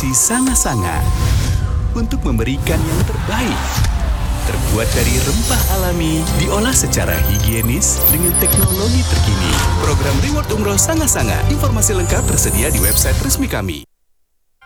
Destinasi Sanga-Sanga untuk memberikan yang terbaik. Terbuat dari rempah alami, diolah secara higienis dengan teknologi terkini. Program Reward Umroh Sanga-Sanga. Informasi lengkap tersedia di website resmi kami.